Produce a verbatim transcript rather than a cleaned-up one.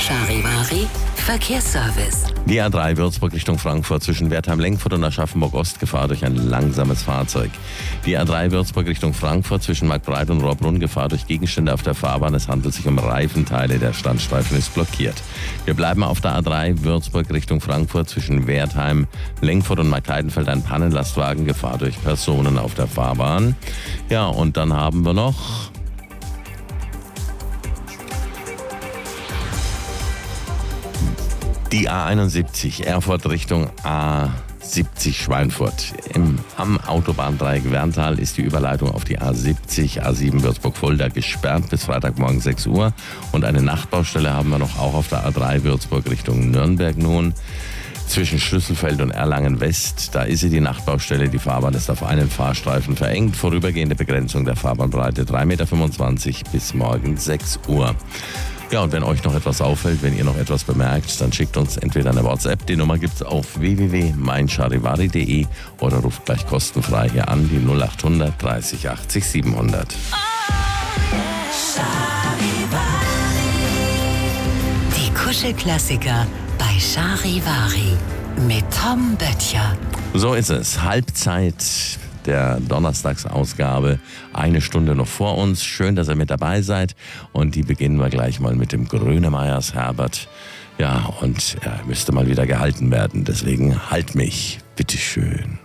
Charivari Verkehrsservice. Die A drei Würzburg Richtung Frankfurt zwischen Wertheim-Lenkfurt und Aschaffenburg-Ost Gefahr durch ein langsames Fahrzeug. Die A drei Würzburg Richtung Frankfurt zwischen Marktbreit und Rohrbrunn Gefahr durch Gegenstände auf der Fahrbahn. Es handelt sich um Reifenteile. Der Standstreifen ist blockiert. Wir bleiben auf der A drei Würzburg Richtung Frankfurt zwischen Wertheim, Lenkfurt und Marktheidenfeld ein Pannenlastwagen. Gefahr durch Personen auf der Fahrbahn. Ja, und dann haben wir noch die A einundsiebzig, Erfurt Richtung A siebzig Schweinfurt. Im, am Autobahndreieck Werntal ist die Überleitung auf die A siebzig, A sieben Würzburg-Fulda gesperrt bis Freitagmorgen sechs Uhr. Und eine Nachtbaustelle haben wir noch auch auf der A drei Würzburg Richtung Nürnberg nun. Zwischen Schlüsselfeld und Erlangen West, da ist sie, die Nachtbaustelle. Die Fahrbahn ist auf einen Fahrstreifen verengt. Vorübergehende Begrenzung der Fahrbahnbreite drei Komma fünfundzwanzig Meter bis morgen sechs Uhr. Ja, und wenn euch noch etwas auffällt, wenn ihr noch etwas bemerkt, dann schickt uns entweder eine WhatsApp. Die Nummer gibt's auf w w w punkt mein charivari punkt d e oder ruft gleich kostenfrei hier an, die null acht hundert dreißig achtzig siebenhundert. Die Kuschelklassiker bei Charivari mit Tom Böttcher. So ist es. Halbzeit der Donnerstagsausgabe. Eine Stunde noch vor uns. Schön, dass ihr mit dabei seid. Und die beginnen wir gleich mal mit dem Grönemeyers Herbert. Ja, und er müsste mal wieder gehalten werden. Deswegen halt mich. Bitteschön.